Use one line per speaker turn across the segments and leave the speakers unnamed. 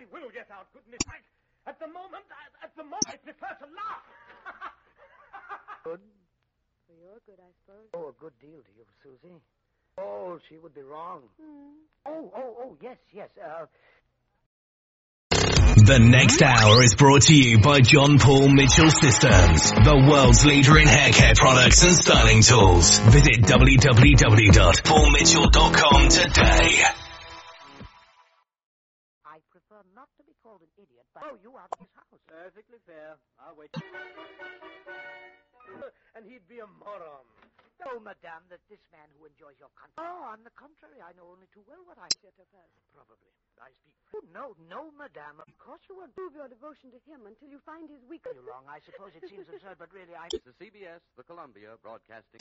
I will get out, goodness sake. At the moment, I prefer to laugh.
Good?
For your good, I suppose.
Oh, a good deal to you, Susie. Oh, she would be wrong. Yes.
The next hour is brought to you by John Paul Mitchell Systems, the world's leader in hair care products and styling tools. Visit www.paulmitchell.com today.
I prefer not to be called an idiot, but throw you out of his house.
Perfectly fair. I'll wait. And he'd be a moron.
Oh, madame, that this man who enjoys your country. Oh, on the contrary, I know only too well what I said to her.
Probably. I speak
Oh, no, madame. Of course you won't.
Prove your devotion to him until you find his weakness.
You wrong. I suppose it seems absurd, but really I...
The CBS, the Columbia Broadcasting.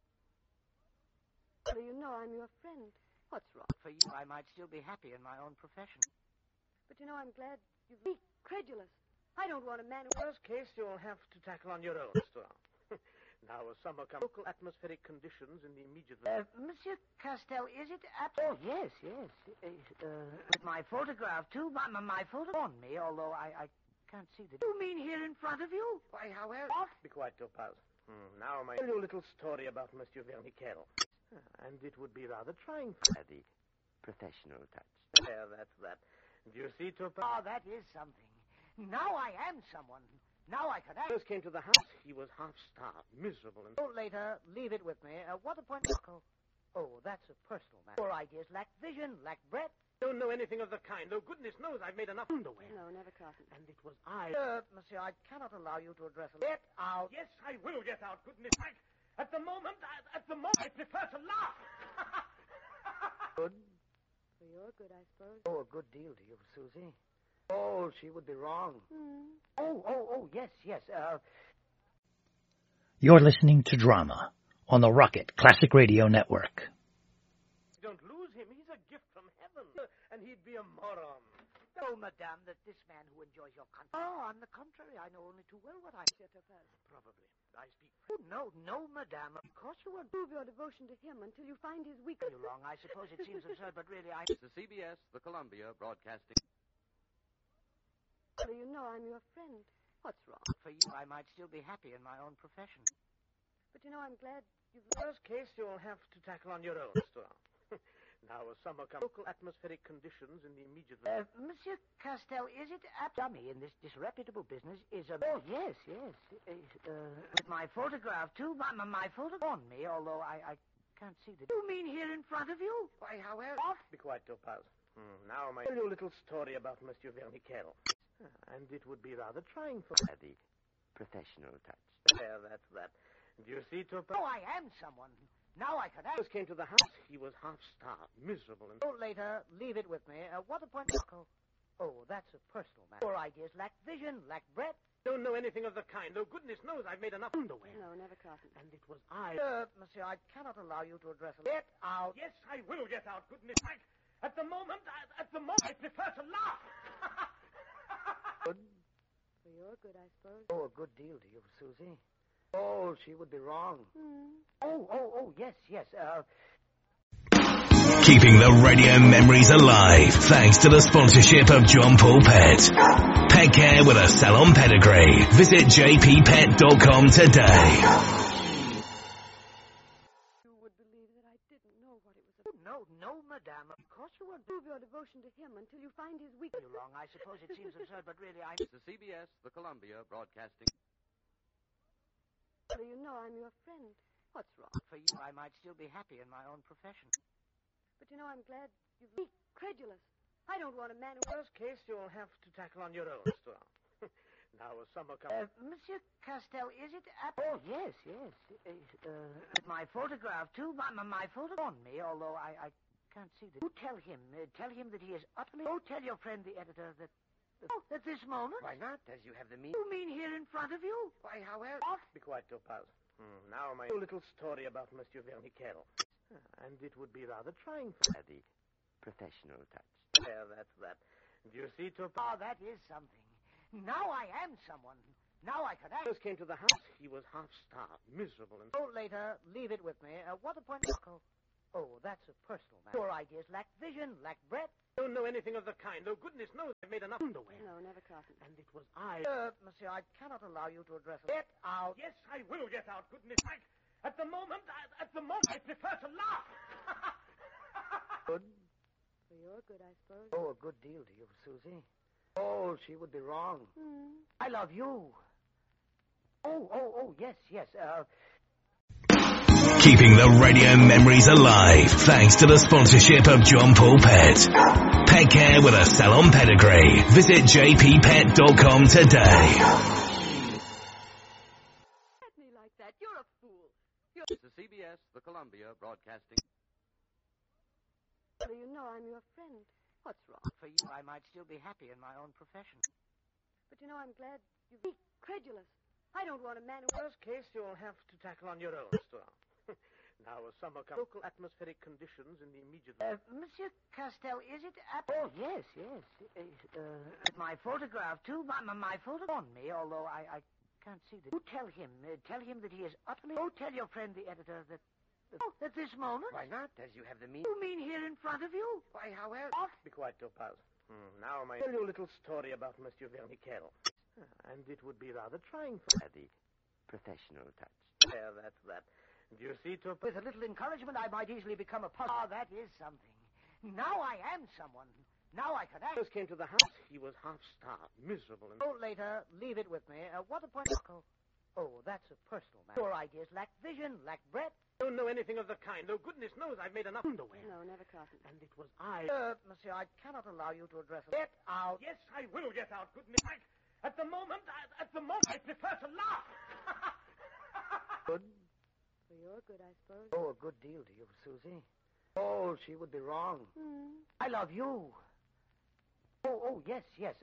So you know I'm your friend.
What's wrong? For you, I might still be happy in my own profession.
But you know, I'm glad you've been credulous. I don't want a man who...
Worst case, you'll have to tackle on your own, Stuart. Now, as summer comes, local atmospheric conditions in the immediate...
Monsieur Castel, is it Oh, yes. With my photograph, too. My photograph on me, although I can't see the... You mean here in front of you?
Why, however... Be quiet, Topaz. Now, my... tell you a little story about Monsieur Vernickel. And it would be rather trying for...
The professional touch.
There, that's that. Do you see, Topaz?
Oh, that is something. Now I am someone. Now I can act.
First came to the house, he was half-starved, miserable, and...
Oh, later, leave it with me. What appointment? Oh, that's a personal matter. Your ideas lack vision, lack breadth.
Don't know anything of the kind. Oh, goodness knows I've made enough underwear.
No, never, Carson.
And it was I...
Monsieur, I cannot allow you to address a... Get out.
Yes, I will get out, goodness sake. At the moment, I prefer to laugh.
Good?
For your good, I suppose.
Oh, a good deal to you, Susie. Oh, she would be wrong. Yes.
You're listening to Drama on the Rocket Classic Radio Network.
Don't lose him. He's a gift from heaven. And he'd be a moron.
Oh, madame, that this man who enjoys your country... Oh, on the contrary, I know only too well what I said to her.
Probably. I speak...
Oh, no, madame. Of course you won't.
Prove your devotion to him until you find his weakness.
You wrong. I suppose it seems absurd, but really I...
The CBS, the Columbia Broadcasting.
So you know I'm your friend.
What's wrong? For you, I might still be happy in my own profession.
But you know, I'm glad you've...
Worst case, you'll have to tackle on your own, Stuart. Now, as summer comes, local atmospheric conditions in the immediate...
Monsieur Castel, is it dummy in this disreputable business is a... Oh, yes. With my photograph, too. My photograph on me, although I can't see the... You mean here in front of you?
Why, however... Be quiet, Topaz. Now, tell you a little story about Monsieur Vernickel. And it would be rather trying for...
The professional touch.
There, that's that. Do you see, Topaz?
Oh, I am someone. Now I can act.
First came to the house, he was half-starved, miserable, and...
Oh, later, leave it with me. What appointment? Oh, that's a personal matter. Your ideas lack vision, lack breadth.
Don't know anything of the kind. Oh, goodness knows I've made enough underwear.
No, never, Carson.
And it was I...
Monsieur, I cannot allow you to address a... Get out.
Yes, I will get out, goodness sake. At the moment, I prefer to laugh.
Good?
For your good, I suppose.
Oh, a good deal to you, Susie. Oh, she would be wrong. Yes.
Keeping the radio memories alive thanks to the sponsorship of John Paul Pet. Pet care with a salon pedigree. Visit jppet.com today.
You would believe that I didn't know what it was about.
No, madame. Of course you won't.
Prove your devotion to him until you find his weakness.
You wrong. I suppose it seems absurd, but really I...
The CBS, the Columbia Broadcasting.
So you know I'm your friend.
What's wrong? For you, I might still be happy in my own profession.
But you know, I'm glad you've been credulous. I don't want a man who...
Worst case, you'll have to tackle on your own, Stuart. Now, as summer comes...
Monsieur Castel, is it... Oh, yes. With my photograph, too. My photograph on me, although I can't see the... You tell him that he is utterly... Oh, tell your friend, the editor, that... at this moment?
Why not, as you have the means...
You mean here in front of you?
Why, however... Be quiet, Topaz. Now, my little story about Monsieur Vernickel. And it would be rather trying for...
The professional touch.
There, that's that. Do you see, Topaz?
Oh, that is something. Now I am someone. Now I can act.
First came to the house, he was half-starved, miserable, and...
Oh, later, leave it with me. What appointment? Oh, that's a personal matter. Your ideas lack vision, lack breadth.
Don't know anything of the kind. Oh, goodness knows I've made enough underwear.
No, never, Carton.
And it was I...
Monsieur, I cannot allow you to address it. Get out.
Yes, I will get out. Goodness, at the moment, I prefer to laugh.
Good.
For your good, I suppose.
Oh, a good deal to you, Susie. Oh, she would be wrong. I love you. Oh, yes.
Keeping the radio memories alive thanks to the sponsorship of John Paul Pet. Pet care with a salon pedigree. Visit jppet.com today.
At me like that. You're a fool.
This is CBS, the Columbia Broadcasting.
So you know I'm your friend. What's wrong?
For you, I might still be happy in my own profession.
But you know, I'm glad you've been credulous. I don't want a man who...
Worst case, you'll have to tackle on your own, Star. Now, as summer comes, local atmospheric conditions in the immediate...
Monsieur Castel, is it... Oh, yes. My photograph, too. My photograph on me, although I can't see that. You tell him that he is utterly... Oh, tell your friend, the editor, that... at this moment?
Why not? As you have the means.
You mean here in front of you?
Why, how else?
Be quiet, Topaz. Now, I tell you a little story about Monsieur Verniquel. And it would be rather trying for...
The professional touch.
There, that's that. Do you see, Topaz?
With a little encouragement, I might easily become a puzzle. Oh, that is something. Now I am someone. Now I can act.
First came to the house, he was half-starved, miserable, and...
Oh, later, leave it with me. What a point... Oh, that's a personal matter. Your ideas lack vision, lack breadth.
Don't know anything of the kind. Oh, goodness knows I've made enough underwear.
No, never, Carton.
And it was I...
Monsieur, I cannot allow you to address it. Get out.
Yes, I will get out. Goodness, at the moment, I prefer to laugh.
Good.
For your good, I suppose.
Oh, a good deal to you, Susie. Oh, she would be wrong. I love you. Oh, yes.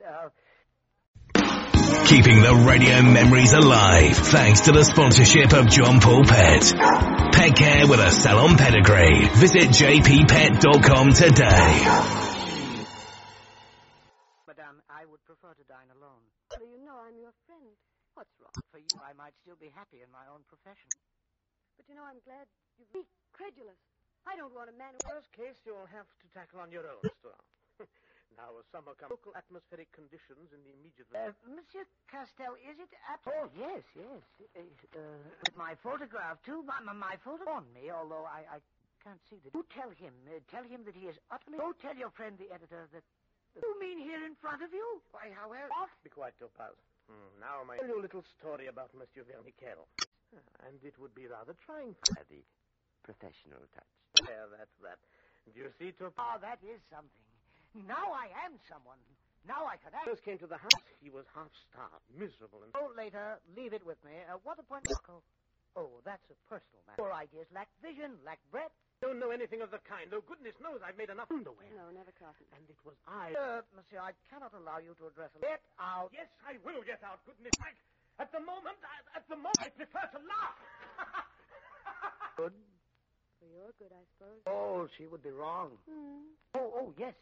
Keeping the radio memories alive thanks to the sponsorship of John Paul Pet. Pet care with a salon pedigree. Visit jppet.com today.
Madame, I would prefer to dine alone.
So you know I'm your friend. What's wrong?
For you, I might still be happy in my own profession.
But you know, I'm glad you've been credulous. I don't want a man who...
Worst case, you'll have to tackle on your own, Star. Now, as summer comes, local atmospheric conditions in the immediate...
Monsieur Castel, is it... Oh, yes. My photograph, too. My photograph on me, although I can't see that. You tell him that he is utterly... Oh, tell your friend, the editor, that... You mean here in front of you?
Why, how else?
Be quiet, Topaz. Now, I tell you a little story about Monsieur Verniquel. And it would be rather trying for...
The professional touch.
There, that's that. Do you see, Topaz?
Oh, that is something. Now I am someone. Now I can act.
First came to the house, he was half-starved, miserable, and...
Oh, later, leave it with me. What a point... Oh, that's a personal matter. Your ideas lack vision, lack breadth.
Don't know anything of the kind. Oh, goodness knows I've made enough underwear.
No, never, Carton.
And it was I...
Monsieur, I cannot allow you to address it. Get out.
Yes, I will get out. Goodness, at the moment, I prefer to laugh.
Good.
For your good, I suppose.
Oh, she would be wrong. Oh, yes.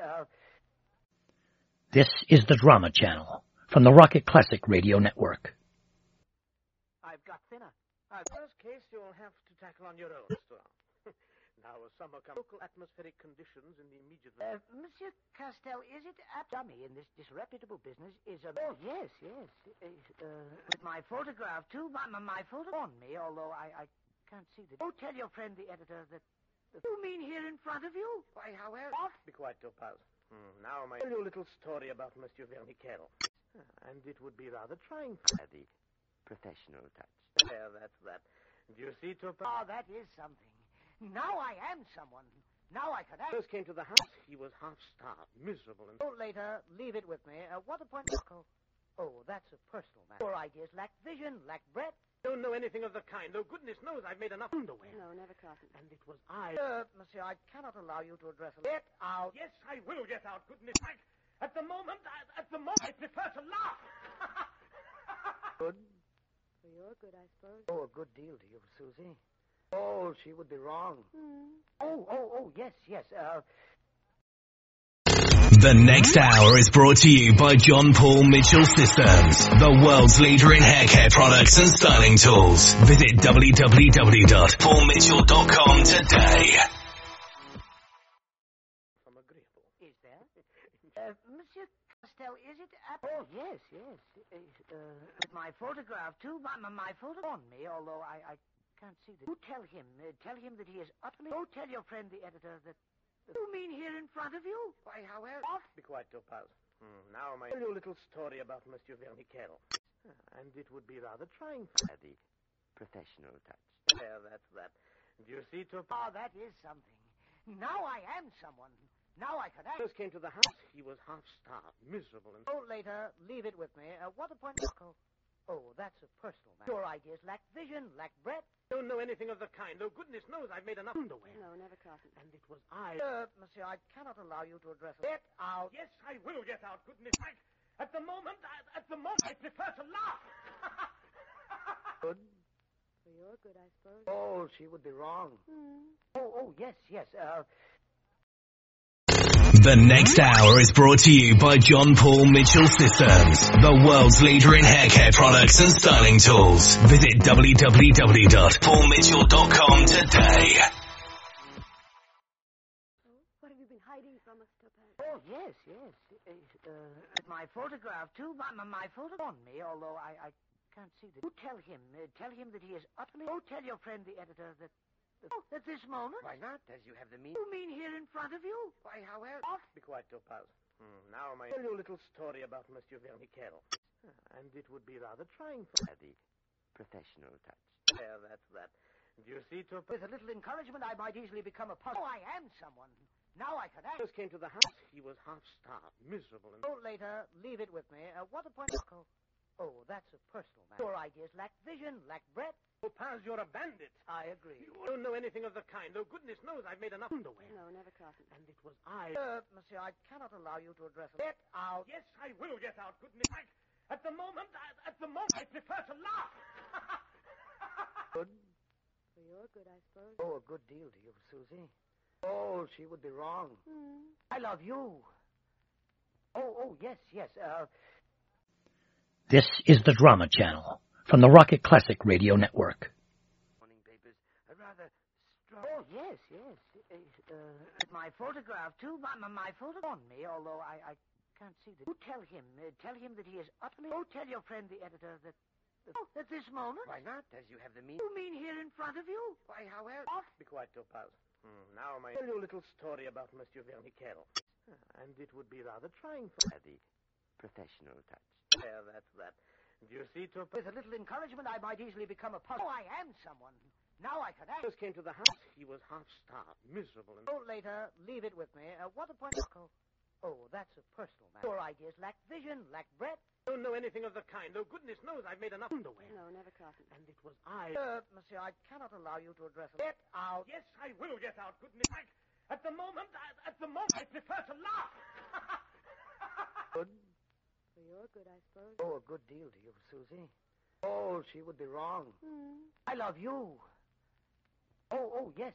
This is the Drama Channel from the Rocket Classic Radio Network.
I've got thinner.
Worst case, you'll have to tackle on your own, Star. Now, as summer comes, local atmospheric conditions in the immediate...
Monsieur Castel, is it a dummy in this disreputable business is a... Oh, yes. With my photograph, too. My photograph on me, although I can't see that. Oh, tell your friend, the editor, that... You mean here in front of you?
Why, how else?
Be quiet, Topaz. Now, I tell you a little story about Monsieur Verniquel. And it would be rather trying for...
The professional touch.
There, that's that. Do you see, Topaz?
Oh, that is something. Now I am someone. Now I can act.
First came to the house, he was half-starved, miserable, and...
Oh, later, leave it with me. What a point... Oh, that's a personal matter. Your ideas lack vision, lack breadth.
Don't know anything of the kind. Oh, goodness knows I've made enough underwear.
No, never, Carton.
And it was I...
Monsieur, I cannot allow you to address it. Get out.
Yes, I will get out. Goodness, at the moment, I prefer to laugh.
Good.
For your good, I suppose.
Oh, a good deal to you, Susie. Oh, she would be wrong. Oh, yes.
The next hour is brought to you by John Paul Mitchell Systems, the world's leader in hair care products and styling tools. Visit www.paulmitchell.com today.
Estelle, is it? Oh, yes, yes. My photograph, too. My photograph on me, although I can't see the... You tell him that he is utterly... Oh, tell your friend, the editor, that... You mean here in front of you?
Why, however...
Be quiet, Topaz. Now may I tell you a little story about Monsieur Vernickel. And it would be rather trying for...
The professional touch.
There, that's that. Do you see, Topaz?
Oh, that is something. Now I am someone. Now I can act.
First came to the house. He was half-starved, miserable, and...
Oh, later, leave it with me. What appointment? Oh, that's a personal matter. Your ideas lack vision, lack breadth.
Don't know anything of the kind. Oh, goodness knows I've made enough underwear.
No, never, Carson.
And it was I...
Monsieur, I cannot allow you to address it. Get out.
Yes, I will get out, goodness. At the moment, I prefer to laugh.
Good.
For your good, I suppose.
Oh, she would be wrong. Oh, yes.
The next hour is brought to you by John Paul Mitchell Systems, the world's leader in hair care products and styling tools. Visit www.paulmitchell.com today.
What have you been hiding from us, Topaz?
Oh, yes. My photograph, too. My photograph on me, although I can't see the... You tell him that he is utterly... Oh, tell your friend, the editor, that... Oh, at this moment?
Why not, as you have the means?
You mean here in front of you?
Why, however...
Be quiet, Topaz. Now may I tell you a little story about Monsieur Vernickel. And it would be rather trying for...
The professional touch.
There, that's that. Do you see, Topaz?
With a little encouragement, I might easily become a puzzle. Oh, I am someone. Now I can act.
First came to the house. He was half-starved, miserable, and...
Oh, later, leave it with me. What appointment? Oh, that's a personal matter. Your ideas lack vision, lack breadth.
Topaz, you're a bandit.
I agree.
You don't know anything of the kind. Oh, goodness knows I've made enough underwear.
No, never, Carson.
And it was I...
Monsieur, I cannot allow you to address it. Get out.
Yes, I will get out, goodness. At the moment, I prefer to laugh.
Good.
For your good, I suppose.
Oh, a good deal to you, Susie. Oh, she would be wrong. I love you. Oh, yes.
This is the Drama Channel from the Rocket Classic Radio Network.
Morning papers are rather strong.
Oh, yes. My photograph, too. My photograph on me, although I can't see the... You tell him that he is utterly... Oh, tell your friend, the editor, that... Oh, at this moment?
Why not, as you have the means?
You mean here in front of you?
Why, however...
Be quiet, Topaz. Now may I tell you a little story about Monsieur Vernickel. And it would be rather trying for...
The professional touch.
There, that's that. Do you see, Topaz?
With a little encouragement, I might easily become a puzzle. Oh, I am someone. Now I can act.
First came to the house. He was half-starved, miserable, and...
Oh, later, leave it with me. What appointment? Oh, that's a personal matter. Your ideas lack vision, lack breadth.
Don't know anything of the kind. Oh, goodness knows I've made enough underwear.
No, never, Carson.
And it was I...
Monsieur, I cannot allow you to address it. Get out.
Yes, I will get out, goodness. At the moment, I prefer to laugh.
Good.
For your good, I suppose.
Oh, a good deal to you, Susie. Oh, she would be wrong. I love you. Oh, yes.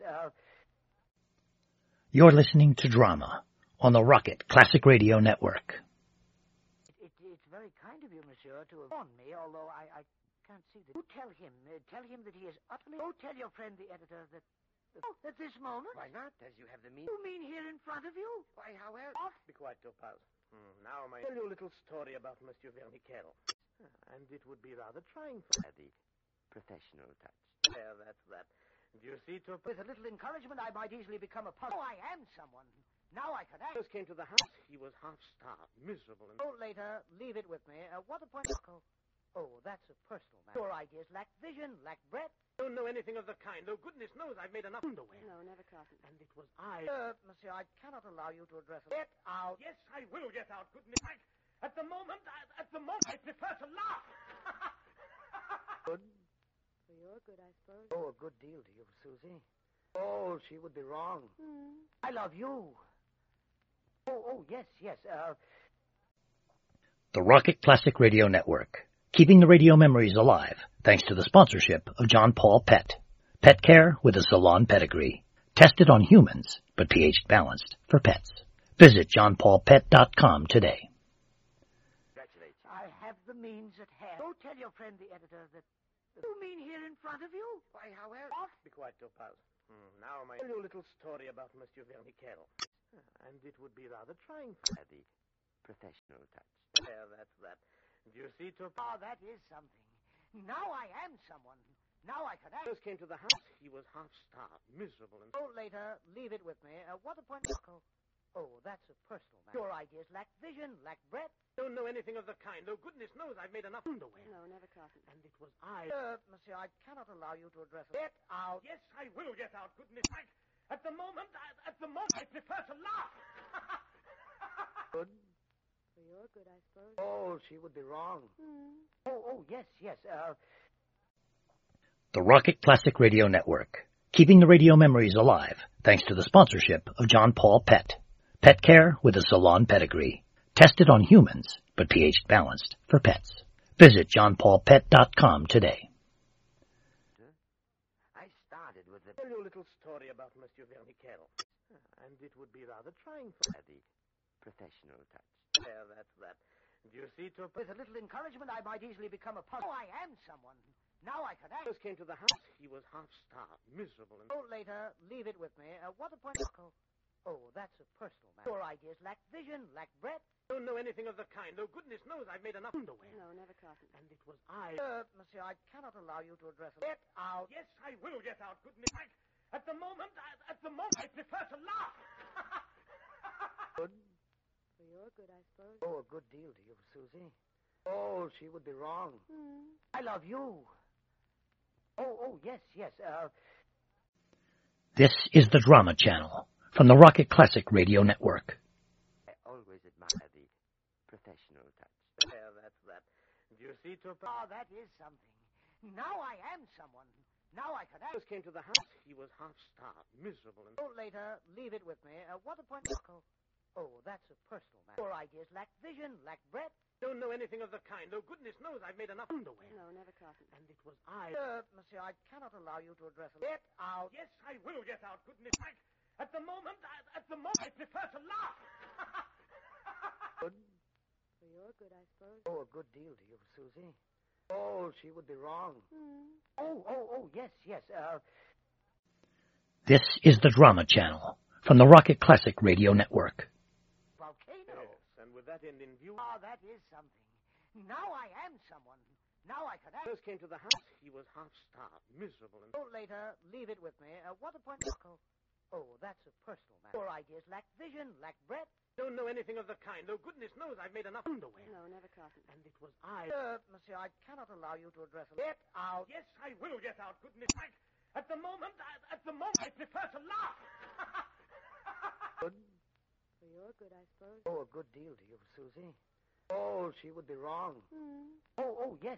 You're listening to Drama on the Rocket Classic Radio Network.
It's very kind of you, monsieur, to have on me, although I can't see the... You tell him that he is utterly... Oh, tell your friend, the editor, that... Oh, at this moment?
Why not, as you have the means?
You mean here in front of you?
Why, however...
Be quiet, Topaz. Now may I tell you a little story about Monsieur Vernickel. And it would be rather trying for...
The professional touch.
There, that's that. Do you see, Topaz?
With a little encouragement, I might easily become a puzzle. Oh, I am someone. Now I can act.
First came to the house. He was half-starved, miserable, and...
Oh, later, leave it with me. What appointment? Oh, that's a personal matter. Your ideas lack vision, lack breadth.
Don't know anything of the kind. Oh, goodness knows I've made enough underwear.
No, never, Carson.
And it was I...
Monsieur, I cannot allow you to address it. Get out.
Yes, I will get out, goodness. At the moment, I prefer to laugh.
Good.
For your good, I suppose.
Oh, a good deal to you, Susie. Oh, she would be wrong. I love you. Oh, yes.
The Rocket Classic Radio Network, keeping the radio memories alive thanks to the sponsorship of John Paul Pet. Pet care with a salon pedigree. Tested on humans, but pH balanced for pets. Visit johnpaulpet.com today.
Congratulations.
I have the means at hand. Go tell your friend, the editor, that... You mean here in front of you?
Why, however...
Be quiet, Topaz. Now may I tell you a little story about Monsieur Vernickel. And it would be rather trying for...
The professional touch.
There, that's that. Do you see, Topaz?
Oh, that is something. Now I am someone. Now I can act.
First came to the house, he was half-starved, miserable, and...
Oh, later, leave it with me. What appointment? Oh, that's a personal matter. Your ideas lack vision, lack breadth.
Don't know anything of the kind. Oh, goodness knows I've made enough underwear.
No, never, Carton.
And it was I...
Monsieur, I cannot allow you to address it. Get out.
Yes, I will get out, goodness. At the moment, I prefer to laugh.
Good.
For your good, I suppose.
Oh, she would be wrong. Oh, yes.
The Rocket Classic Radio Network, keeping the radio memories alive thanks to the sponsorship of John Paul Pet. Pet care with a salon pedigree. Tested on humans, but pH balanced for pets. Visit johnpaulpet.com today.
I started with the...
Tell you a little story about Monsieur Verniquel. And it would be rather trying for...
the professional touch.
There, that's that. Do you see, Topaz?
With a little encouragement, I might easily become a puzzle. Oh, I am someone. Now I can act.
First came to the house, he was half-starved, miserable, and...
Oh, later, leave it with me. What appointment? Oh, that's a personal matter. Your ideas lack vision, lack breadth.
Don't know anything of the kind. Oh, goodness knows I've made enough underwear.
No, never, Carton.
And it was I...
Monsieur, I cannot allow you to address it. Get out.
Yes, I will get out, goodness. At the moment, I prefer to laugh.
Good.
For your good, I suppose.
Oh, a good deal to you, Susie. Oh, she would be wrong. I love you. Oh, yes.
This is the Drama Channel from the Rocket Classic Radio Network.
I always admire the professional touch.
There, that's that. Do you see, Topaz?
Oh, that is something. Now I am someone. Now I can act.
First came to the house, he was half-starved, miserable, and...
Oh, later, leave it with me. What appointment? Oh, that's a personal matter. Your ideas lack vision, lack breadth.
Don't know anything of the kind. Oh, goodness knows I've made enough underwear.
No, never, Carton.
And it was I...
Monsieur, I cannot allow you to address it. Get out.
Yes, I will get out, goodness. At the moment, I prefer to laugh.
Good.
For your good, I suppose.
Oh, a good deal to you, Susie. Oh, she would be wrong. Oh, yes.
This is the Drama Channel from the Rocket Classic Radio Network.
Volcano.
Yes, and with that end in view...
Oh, that is something. Now I am someone. Now I can act.
First came to the house, he was half-starved, miserable, and...
Oh, later, leave it with me. What appointment? Oh, that's a personal matter. Your ideas lack vision, lack breadth.
Don't know anything of the kind. Oh, goodness knows I've made enough underwear.
No, never, Carton.
And it was I...
Monsieur, I cannot allow you to address it. Get out.
Yes, I will get out, goodness. At the moment, I prefer to laugh.
Good.
For your good, I suppose.
Oh, a good deal to you, Susie. Oh, she would be wrong. Oh, yes.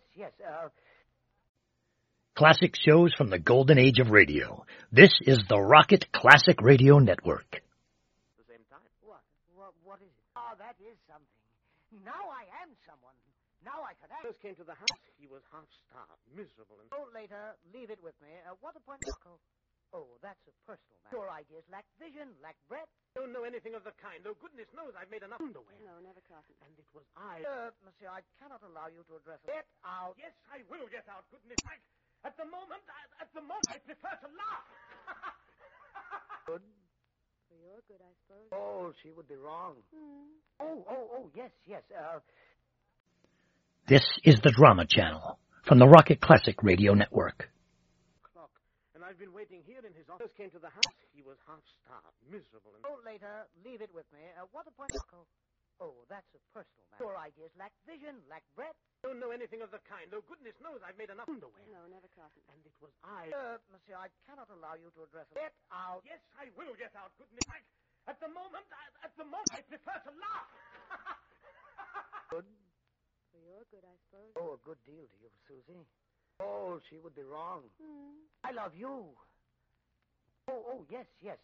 Classic shows from the golden age of radio. This is the Rocket Classic Radio Network.
At the same time.
What is it? Oh, that is something. Now I am someone. Now I can act.
First came to the house, he was half-starved, miserable, and...
Oh, later, leave it with me. What appointment? Oh, that's a personal matter. Your ideas lack vision, lack breadth.
Don't know anything of the kind. Oh, goodness knows I've made enough underwear.
No, never, Carton.
And it was I...
Monsieur, I cannot allow you to address it. Get out.
Yes, I will get out, goodness. At the moment, I prefer to laugh.
Good.
For your good, I suppose.
Oh, she would be wrong. Oh, yes.
This is the Drama Channel from the Rocket Classic Radio Network.
Clock. And I've been waiting here in his office. Came to the house, he was half-starved, miserable, and...
Oh, later, leave it with me. What appointment? Oh, that's a personal matter. Your ideas lack vision, lack breadth.
Don't know anything of the kind. Oh, goodness knows I've made enough underwear.
No, never, Carton.
And it was I...
Monsieur, I cannot allow you to address it. Get out.
Yes, I will get out, goodness. At the moment, I prefer to laugh.
Good.
For your good, I suppose.
Oh, a good deal to you, Susie. Oh, she would be wrong. I love you. Oh, yes.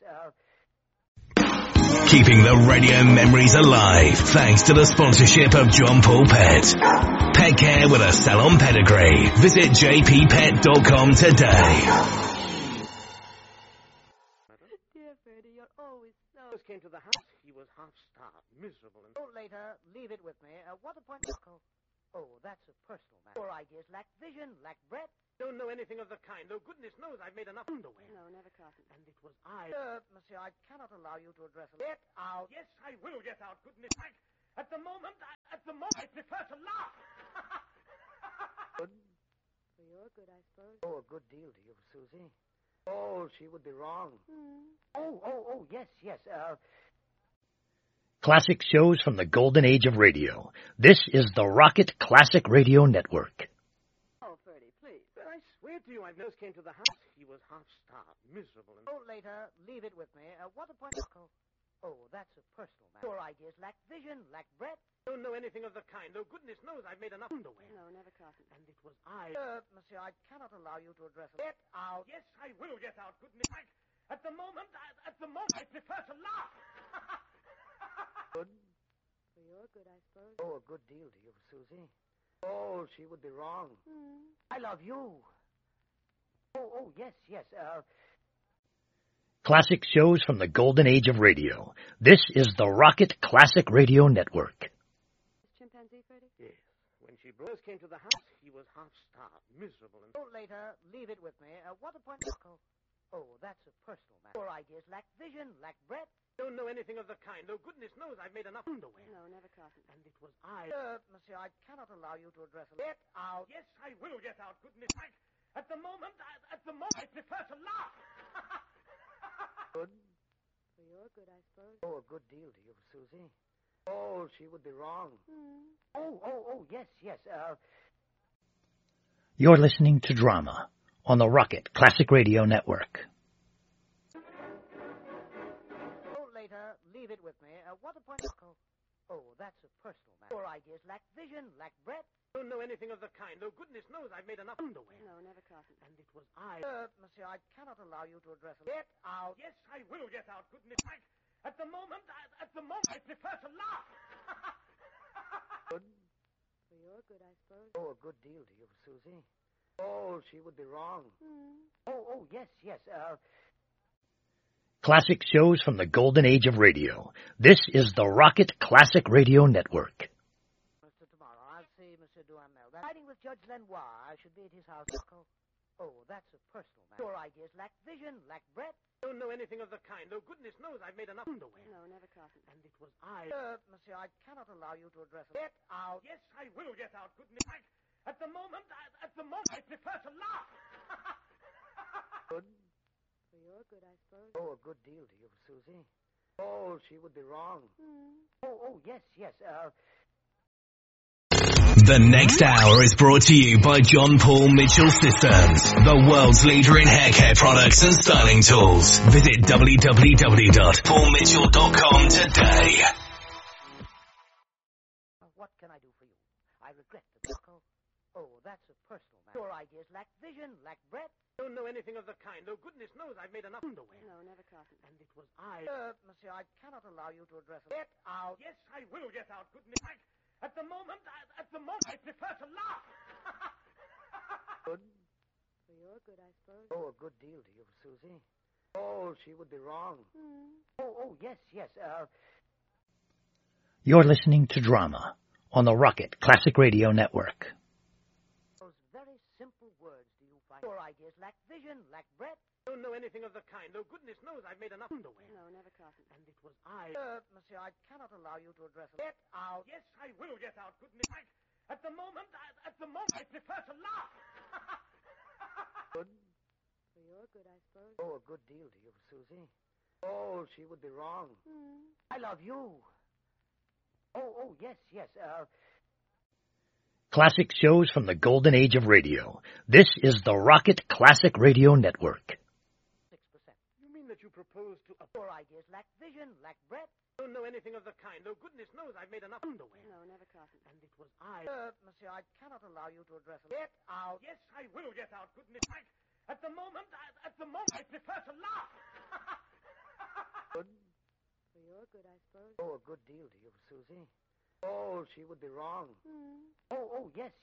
Keeping the radio memories alive thanks to the sponsorship of John Paul Pet. Pet care with a salon pedigree. Visit jppet.com today.
Dear Freddie, you're always so...
First came to the house, he was half-starved, miserable, and...
Oh, later, leave it with me. What appointment? Oh, that's a personal matter. Your ideas lack vision, lack breadth.
Don't know anything of the kind. Oh, goodness knows I've made enough underwear.
No, never, Carton.
And it was I...
Monsieur, I cannot allow you to address it. Get out.
Yes, I will get out, goodness. At the moment, I prefer to laugh.
For your good, I suppose.
Oh, a good deal to you, Susie. Oh, she would be wrong. Oh, yes.
Classic shows from the golden age of radio. This is the Rocket Classic Radio Network.
Oh, Ferdy, please.
But I swear to you, I just came to the house. He was half-starved, miserable, and...
Oh, later, leave it with me. What a point, Uncle. Oh, that's a personal matter. Your ideas lack vision, lack breadth.
I don't know anything of the kind. Oh, goodness knows I've made enough underwear.
No, never cotton.
And it was I...
Monsieur, I cannot allow you to address it. Get out.
Yes, I will get out, goodness. At the moment, I prefer to laugh.
Good.
For your good, I suppose.
Oh, a good deal to you, Susie. Oh, she would be wrong. I love you. Oh, yes.
Classic shows from the golden age of radio. This is the Rocket Classic Radio Network.
Chimpanzee, Ferdy?
Yes. When she first came to the house, he was half-starved, miserable, and...
Oh, later, leave it with me. What a point, Uncle. Oh, that's a personal matter. Your ideas lack vision, lack breadth.
I don't know anything of the kind. Oh, goodness knows I've made enough underwear.
No, never cotton.
And it was I...
Monsieur, I cannot allow you to address it. Get out.
Yes, I will get out, goodness. At the moment, I prefer to laugh.
Good.
For your good, I suppose.
Oh, a good deal to you, Susie. Oh, she would be wrong. Oh, yes.
You're listening to Drama on the Rocket Classic Radio Network.
Oh, later, leave it with me. What a point, Uncle. Oh, that's a personal matter. Your ideas lack vision, lack breadth.
I don't know anything of the kind. Oh, goodness knows I've made enough underwear.
No, never cotton.
And it was I...
Monsieur, I cannot allow you to address it. Get out.
Yes, I will get out, goodness. At the moment, I prefer to laugh.
Good.
For your good, I suppose.
Oh, a good deal to you, Susie. Oh, she would be wrong. Oh, yes.
Classic shows from the golden age of radio. This is the Rocket Classic Radio Network.
Mr. Tomorrow, I'll see Monsieur Duhamel. Riding with Judge Lenoir. I should be at his house, Uncle. Oh, that's a personal matter. Your ideas lack vision, lack breadth.
I don't know anything of the kind. Oh, goodness knows I've made enough underwear.
No, never cotton.
And it was I...
Monsieur, I cannot allow you to address it. Get out.
Yes, I will get out, goodness. At the moment, I prefer to laugh.
Good.
For your good, I suppose.
Oh, a good deal to you, Susie. Oh, she would be wrong. Oh, yes.
The next hour is brought to you by John Paul Mitchell Systems, the world's leader in hair care products and styling tools. Visit www.paulmitchell.com today.
What can I do for you? I regret the Uncle. Oh, that's a personal matter. Your ideas lack vision, lack breadth.
I don't know anything of the kind. Oh, goodness knows I've made enough underwear.
No, never cotton.
And it was I...
Monsieur, I cannot allow you to address it. Get out.
Yes, I will get out, goodness. At the moment, I prefer to laugh.
Good.
For your good, I suppose.
Oh, a good deal to you, Susie. Oh, she would be wrong. Oh, yes.
You're listening to Drama on the Rocket Classic Radio Network.
Those very simple words do you find? Your ideas lack vision, lack breadth.
I don't know anything of the kind. Oh, goodness knows I've made enough underwear.
No, never cotton.
And it was I...
Monsieur, I cannot allow you to address it. Get out.
Yes, I will get out, goodness. At the moment, I prefer to laugh.
Good.
For your good, I suppose.
Oh, a good deal to you, Susie. Oh, she would be wrong. I love you. Oh, yes.
Classic shows from the golden age of radio. This is the Rocket Classic Radio Network.
6%.
You mean that you propose to...
Your ideas lack vision, lack breadth.
I don't know anything of the kind. Oh, goodness knows I've made enough underwear.
No, never cotton.
And it was I...
Monsieur, I cannot allow you to address it. Get out.
Yes, I will get out, goodness. At the moment, I prefer to laugh.
Good.
For your good, I suppose.
Oh, a good deal to you, Susie. Oh, she would be wrong. Oh, yes.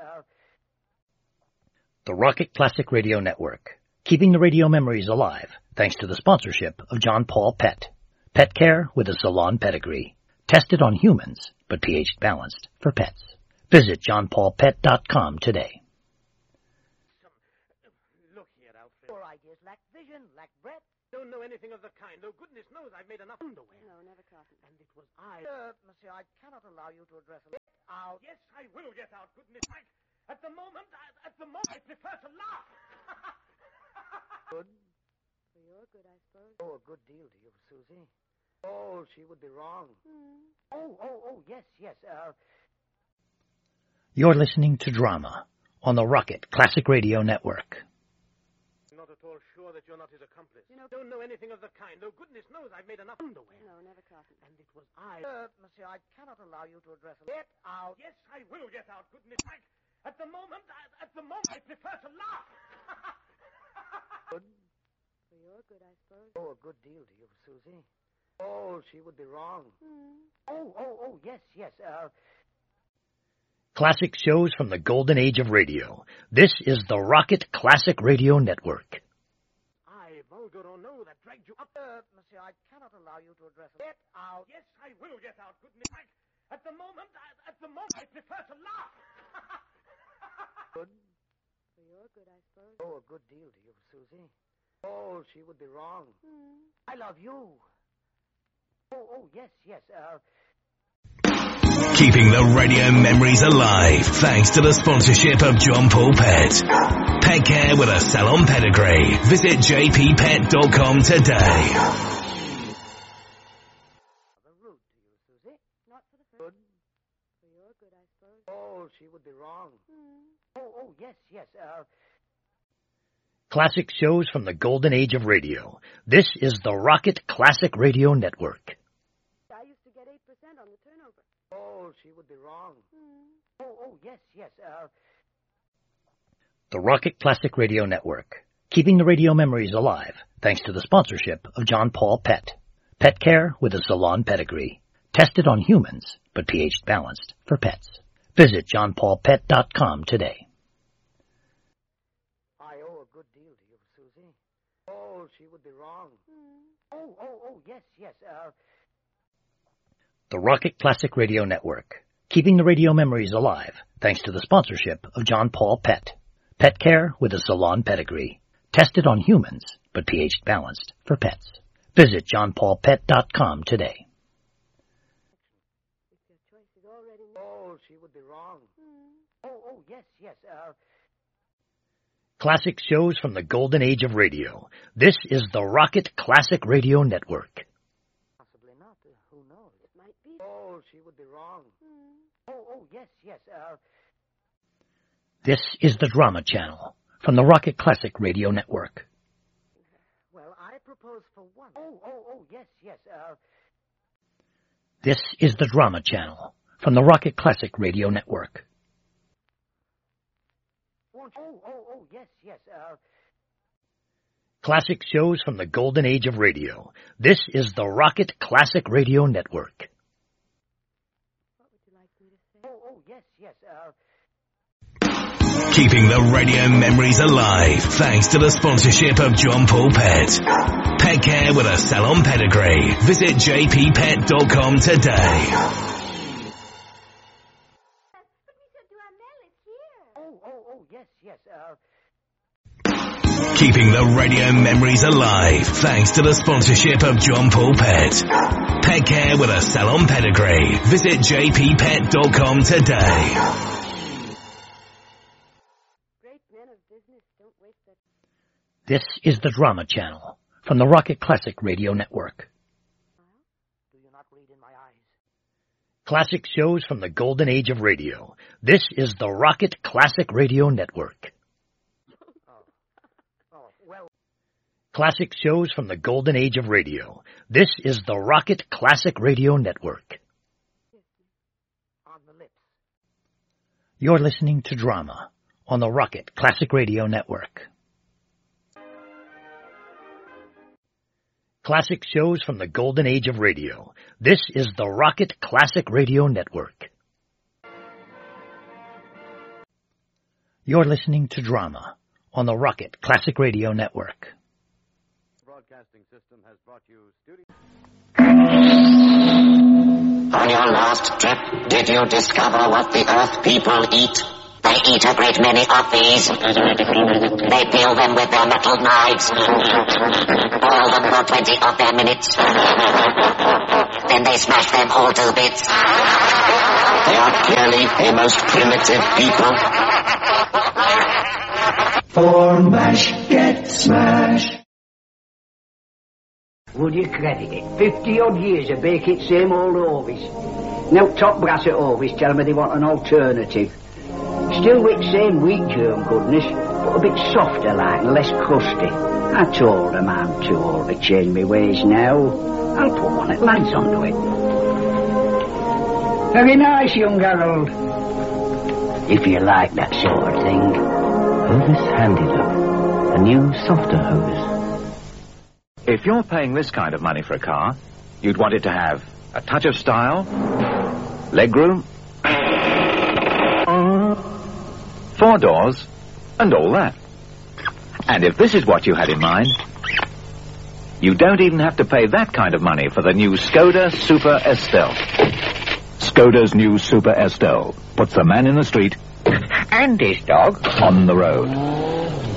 The Rocket Classic Radio Network, keeping the radio memories alive thanks to the sponsorship of John Paul Pet. Pet care with a salon pedigree. Tested on humans, but pH balanced for pets. Visit johnpaulpet.com today.
Look here, Alfred.
Your ideas lack vision, lack breadth.
I Don't know anything of the kind. Oh, goodness knows I've made enough underwear.
No, never, Carson.
And it was I...
Monsieur, I cannot allow you to address a... Get out.
Yes, I will get out, goodness sake. At the moment, I prefer to laugh.
Good.
For your good, I suppose.
Oh, a good deal to you, Susie. Oh, she would be wrong. Oh, yes.
You're listening to Drama on the Rocket Classic Radio Network.
Not at all sure that you're not his accomplice.
You know...
Don't know anything of the kind. Oh, goodness knows I've made enough underwear.
No, never, Carson.
And it was I...
Monsieur, I cannot allow you to address a... Get out.
Yes, I will get out, goodness sake. At the moment, I prefer to laugh.
Good.
For your good, I suppose.
Oh, a good deal to you, Susie. Oh, she would be wrong. Oh, yes.
Classic shows from the golden age of radio. This is the Rocket Classic Radio Network.
I, Volgorono, that dragged you up.
Monsieur, I cannot allow you to address a... Get out.
Yes, I will get out, goodness sake. At the moment, I prefer to laugh.
Good.
For your good, I suppose.
Oh, a good deal to you, Susie. Oh, she would be wrong. I love you. Oh, yes.
Keeping the radio memories alive thanks to the sponsorship of John Paul Pet. Pet care with a salon pedigree. Visit jppet.com today.
Rude to you, Susie.
Not for the first.
Good.
For your good, I suppose.
Oh, she would be wrong. Oh, yes.
Classic shows from the golden age of radio. This is the Rocket Classic Radio Network.
I used to get 8% on the turnover.
Oh, she would be wrong. Oh, yes.
The Rocket Classic Radio Network. Keeping the radio memories alive thanks to the sponsorship of John Paul Pet. Pet care with a salon pedigree. Tested on humans, but pH balanced for pets. Visit johnpaulpet.com today.
I owe a good deal to you, Susie. Oh, she would be wrong. Oh, yes.
The Rocket Classic Radio Network. Keeping the radio memories alive thanks to the sponsorship of John Paul Pet. Pet care with a salon pedigree. Tested on humans, but pH balanced for pets. Visit johnpaulpet.com today.
If your choice is already made.
Oh, she would be wrong. Oh, yes.
Classic shows from the golden age of radio. This is the Rocket Classic Radio Network.
Possibly not. Who knows?
It might be.
Oh, she would be wrong. Oh, yes.
This is the Drama Channel from the Rocket Classic Radio Network.
Well, I propose for one. Oh, yes.
This is the Drama Channel from the Rocket Classic Radio Network.
Oh, yes.
Classic shows from the golden age of radio. This is the Rocket Classic Radio Network.
What would you like me to say?
Oh, yes.
Keeping the radio memories alive thanks to the sponsorship of John Paul Pet. Pet care with a salon pedigree. Visit jppet.com today.
But we said to Amel, it's here.
Oh, yes.
Keeping the radio memories alive thanks to the sponsorship of John Paul Pet. Pet care with a salon pedigree. Visit jppet.com today.
Great men of business don't waste their...
This is the Drama Channel from the Rocket Classic Radio Network.
Do you not read in my eyes?
Classic shows from the golden age of radio. This is the Rocket Classic Radio Network.
Oh, well.
Classic shows from the golden age of radio. This is the Rocket Classic Radio Network.
On the lips.
You're listening to Drama on the Rocket Classic Radio Network. Classic shows from the golden age of radio. This is the Rocket Classic Radio Network. You're listening to Drama on the Rocket Classic Radio Network.
Broadcasting system has brought you studio.
On your last trip, did you discover what the Earth people eat? They eat a great many of these. They peel them with their metal knives. Boil them for 20 of their minutes. Then they smash them all to bits. They are clearly a most primitive people.
For mash, get smash.
Would you credit it? 50-odd years of baking same old Ovis. Now top brass at Ovis tell me they want an alternative. Still with same wheat germ goodness, but a bit softer like and less crusty. I told them I'm too old to change my ways now. I'll put one at Lads onto it. Very nice, young Harold. If you like that sort of thing.
Hovis handed her a new, softer hose.
If you're paying this kind of money for a car, you'd want it to have a touch of style, legroom, 4 doors, and all that. And if this is what you had in mind, you don't even have to pay that kind of money for the new Skoda Super Estelle. Skoda's new Super Estelle puts the man in the street
and his dog
on the road.